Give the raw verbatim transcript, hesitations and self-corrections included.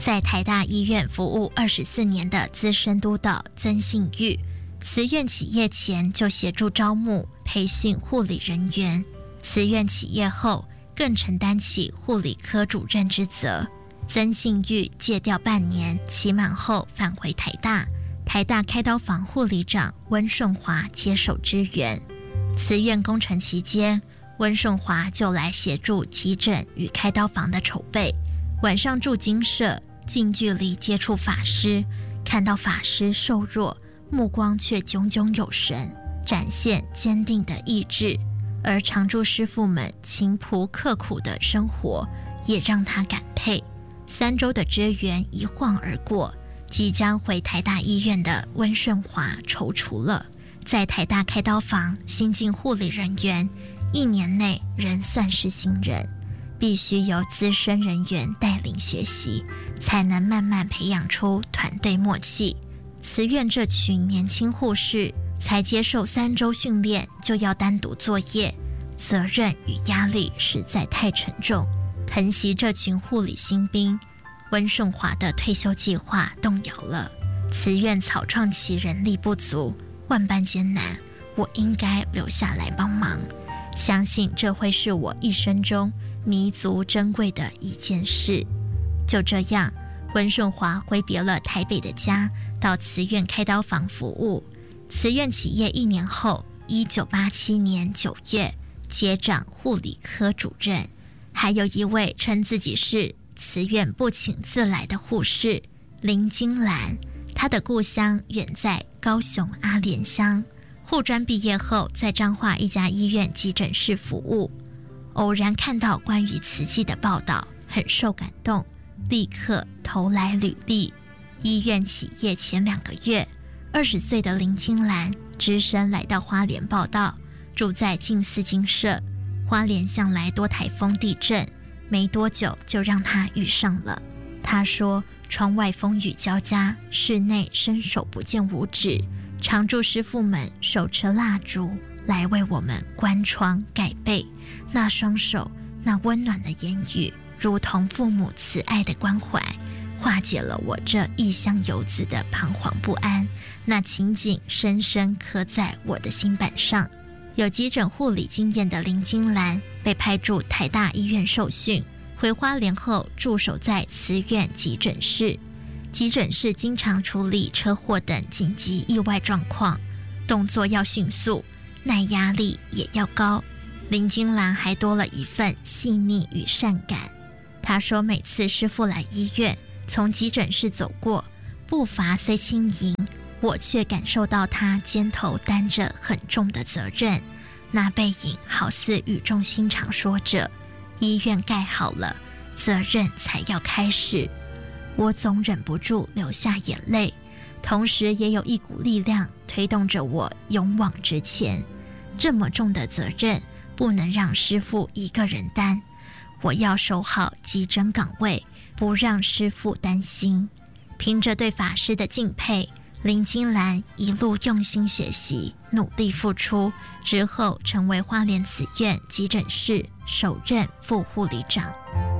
在台大医院服务二十四年的资深督导曾信玉，慈院起业前就协助招募、培训护理人员，慈院起业后更承担起护理科主任之责。曾信玉借调半年，期满后返回台大，台大开刀房护理长温顺华接手支援。慈院工程期间，温顺华就来协助急诊与开刀房的筹备，晚上住精舍，近距离接触法师，看到法师瘦弱，目光却炯炯有神，展现坚定的意志，而常驻师傅们勤朴刻苦的生活也让他感佩。三周的支援一晃而过，即将回台大医院的温顺华踌躇了。在台大开刀房新进护理人员一年内仍算是新人，必须由资深人员带领学习，才能慢慢培养出团队默契。慈院这群年轻护士才接受三周训练就要单独作业，责任与压力实在太沉重。疼惜这群护理新兵，温顺华的退休计划动摇了。慈院草创期人力不足，万般艰难，我应该留下来帮忙，相信这会是我一生中弥足珍贵的一件事。就这样，温顺华挥别了台北的家，到慈院开刀房服务。慈院起业一年后，一九八七年九月接掌护理科主任。还有一位称自己是慈院不请自来的护士林金兰，她的故乡远在高雄阿莲乡，护专毕业后在彰化一家医院急诊室服务，偶然看到关于慈济的报道，很受感动，立刻投来履历。医院起业前两个月，二十岁的林金兰只身来到花莲报到，住在静思精舍。花莲向来多台风地震，没多久就让他遇上了。他说窗外风雨交加，室内伸手不见五指，常驻师傅们手持蜡烛来为我们关窗盖被，那双手，那温暖的言语，如同父母慈爱的关怀，化解了我这异乡游子的彷徨不安，那情景深深刻在我的心板上。有急诊护理经验的林金兰被派驻台大医院受训，回花莲后驻守在慈院急诊室。急诊室经常处理车祸等紧急意外状况，动作要迅速，耐压力也要高。林金兰还多了一份细腻与善感。她说每次师父来医院，从急诊室走过，步伐虽轻盈，我却感受到他肩头担着很重的责任，那背影好似语重心长说着，医院盖好了，责任才要开始。我总忍不住流下眼泪，同时也有一股力量推动着我勇往直前。这么重的责任不能让师父一个人担，我要守好急诊岗位，不让师父担心。凭着对法师的敬佩，林金兰一路用心学习，努力付出，之后成为花莲慈院急诊室首任副护理长。